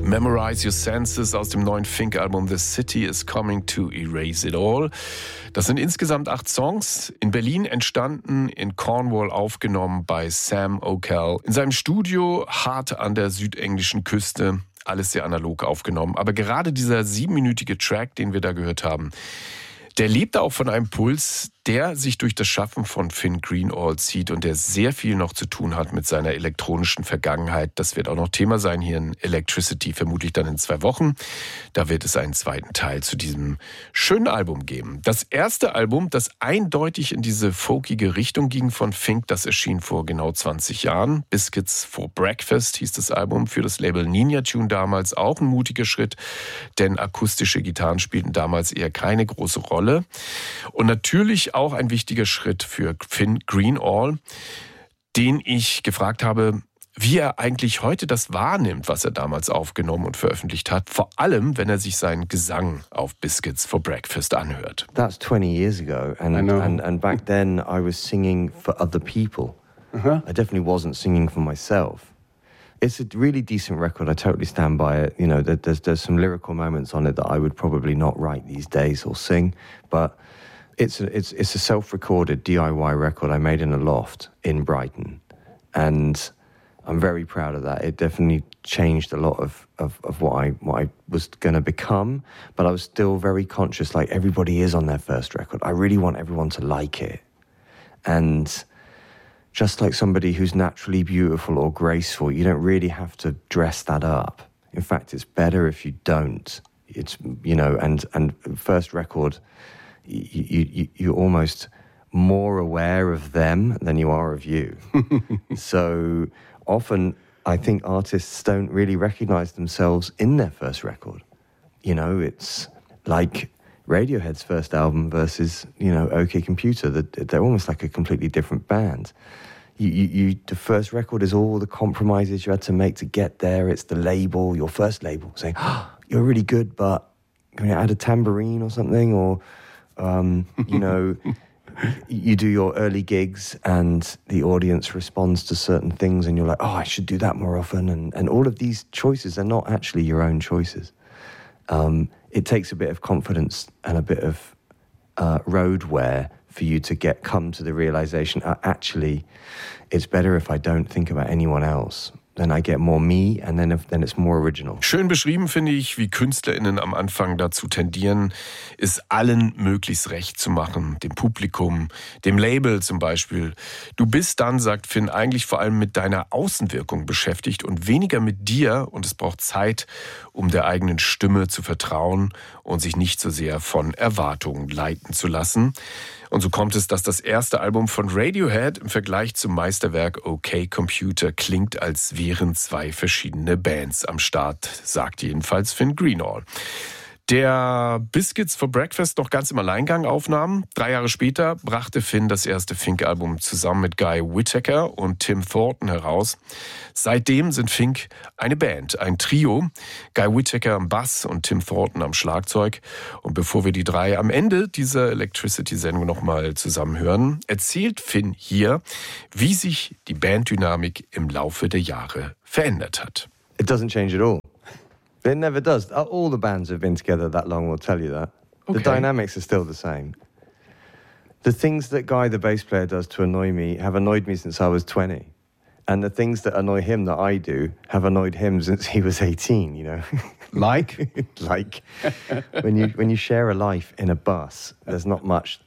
Memorize Your Senses aus dem neuen Fink-Album The City is Coming to Erase It All. Das sind insgesamt 8 Songs, in Berlin entstanden, in Cornwall aufgenommen bei Sam O'Kell. In seinem Studio, hart an der südenglischen Küste, alles sehr analog aufgenommen. Aber gerade dieser 7-minütige Track, den wir da gehört haben, der lebt auch von einem Puls, der sich durch das Schaffen von Finn Greenall zieht und der sehr viel noch zu tun hat mit seiner elektronischen Vergangenheit. Das wird auch noch Thema sein hier in Electricity, vermutlich dann in 2 Wochen. Da wird es einen zweiten Teil zu diesem schönen Album geben. Das erste Album, das eindeutig in diese folkige Richtung ging von Fink, das erschien vor genau 20 Jahren. Biscuits for Breakfast hieß das Album, für das Label Ninja Tune damals auch ein mutiger Schritt, denn akustische Gitarren spielten damals eher keine große Rolle. Und natürlich auch ein wichtiger Schritt für Finn Greenall, den ich gefragt habe, wie er eigentlich heute das wahrnimmt, was er damals aufgenommen und veröffentlicht hat, vor allem, wenn er sich seinen Gesang auf Biscuits for Breakfast anhört. That's 20 years ago, and back then I was singing for other people. I definitely wasn't singing for myself. It's a really decent record. I totally stand by it. You know, there's some lyrical moments on it that I would probably not write these days or sing, but it's a self-recorded DIY record I made in a loft in Brighton, and I'm very proud of that. It definitely changed a lot of what I was going to become, but I was still very conscious, like everybody is on their first record. I really want everyone to like it, and just like somebody who's naturally beautiful or graceful, you don't really have to dress that up. In fact, it's better if you don't. It's, you know, and first record, you're almost more aware of them than you are of you. So often, I think artists don't really recognize themselves in their first record. You know, it's like Radiohead's first album versus, you know, OK Computer. They're almost like a completely different band. The first record is all the compromises you had to make to get there. It's the label, your first label, saying, oh, you're really good, but can you add a tambourine or something? Or, you know, you do your early gigs and the audience responds to certain things and you're like, oh, I should do that more often. And all of these choices are not actually your own choices. It takes a bit of confidence and a bit of road wear for you to come to the realization, actually, it's better if I don't think about anyone else. Then I get more me and then it's more original. Schön beschrieben finde ich, wie KünstlerInnen am Anfang dazu tendieren, es allen möglichst recht zu machen. Dem Publikum, dem Label zum Beispiel. Du bist dann, sagt Finn, eigentlich vor allem mit deiner Außenwirkung beschäftigt und weniger mit dir. Und es braucht Zeit, um der eigenen Stimme zu vertrauen und sich nicht so sehr von Erwartungen leiten zu lassen. Und so kommt es, dass das erste Album von Radiohead im Vergleich zum Meisterwerk OK Computer klingt, als wären 2 verschiedene Bands am Start, sagt jedenfalls Finn Greenall. Der Biscuits for Breakfast noch ganz im Alleingang aufnahm. 3 Jahre später brachte Finn das erste Fink-Album zusammen mit Guy Whittaker und Tim Thornton heraus. Seitdem sind Fink eine Band, ein Trio. Guy Whittaker am Bass und Tim Thornton am Schlagzeug. Und bevor wir die 3 am Ende dieser Electricity-Sendung nochmal zusammen hören, erzählt Finn hier, wie sich die Banddynamik im Laufe der Jahre verändert hat. It doesn't change at all. It never does. All the bands have been together that long will tell you that. Okay. The dynamics are still the same. The things that Guy, the bass player, does to annoy me have annoyed me since I was 20. And the things that annoy him that I do have annoyed him since he was 18, you know. Like? Like when you share a life in a bus, there's not much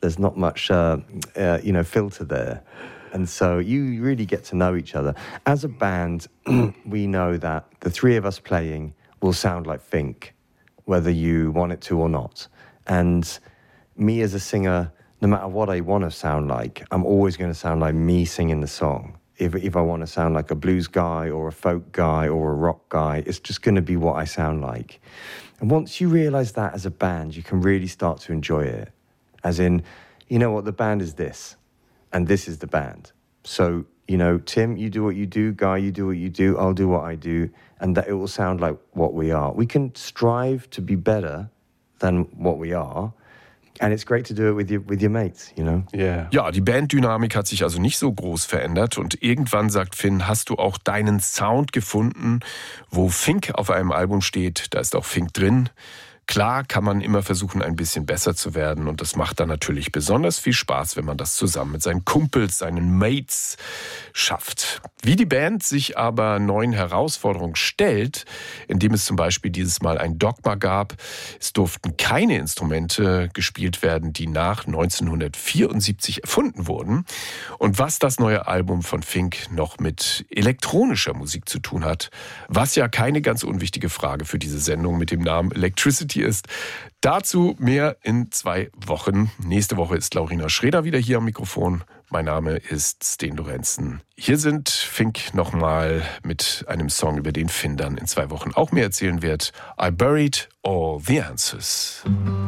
you know, filter there. And so you really get to know each other. As a band, we know that the 3 of us playing will sound like Fink, whether you want it to or not. And me as a singer, no matter what I want to sound like, I'm always going to sound like me singing the song. If I want to sound like a blues guy or a folk guy or a rock guy, it's just going to be what I sound like. And once you realize that as a band, you can really start to enjoy it. As in, you know what, the band is this, and this is the band. So, you know, Tim, you do what you do. Guy, you do what you do. I'll do what I do. And that it will sound like what we are. We can strive to be better than what we are. And it's great to do it with your mates, you know? Yeah. Ja, die Banddynamik hat sich also nicht so groß verändert und irgendwann, sagt Finn, hast du auch deinen Sound gefunden. Wo Fink auf einem Album steht, da ist auch Fink drin. Klar kann man immer versuchen, ein bisschen besser zu werden und das macht dann natürlich besonders viel Spaß, wenn man das zusammen mit seinen Kumpels, seinen Mates schafft. Wie die Band sich aber neuen Herausforderungen stellt, indem es zum Beispiel dieses Mal ein Dogma gab, es durften keine Instrumente gespielt werden, die nach 1974 erfunden wurden. Und was das neue Album von Fink noch mit elektronischer Musik zu tun hat, was ja keine ganz unwichtige Frage für diese Sendung mit dem Namen Electricity ist. Dazu mehr in 2 Wochen. Nächste Woche ist Laurina Schreder wieder hier am Mikrofon. Mein Name ist Sten Lorenzen. Hier sind Fink nochmal mit einem Song, über den Finn dann in 2 Wochen auch mehr erzählen wird. I buried all the answers.